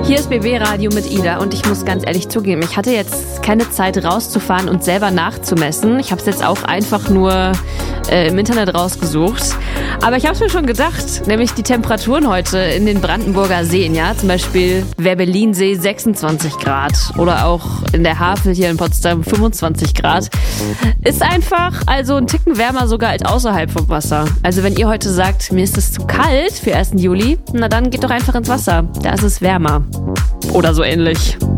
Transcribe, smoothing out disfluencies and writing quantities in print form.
Hier ist BB Radio mit Ida und ich muss ganz ehrlich zugeben, ich hatte jetzt keine Zeit rauszufahren und selber nachzumessen. Ich habe es jetzt auch einfach nur im Internet rausgesucht. Aber ich habe es mir schon gedacht, nämlich die Temperaturen heute in den Brandenburger Seen, ja, zum Beispiel Werbellinsee 26 Grad oder auch in der Havel hier in Potsdam 25 Grad, ist einfach also ein Ticken wärmer sogar als außerhalb vom Wasser. Also wenn ihr heute sagt, mir ist es zu kalt für 1. Juli, na dann geht doch einfach ins Wasser, da ist es wärmer. Oder so ähnlich.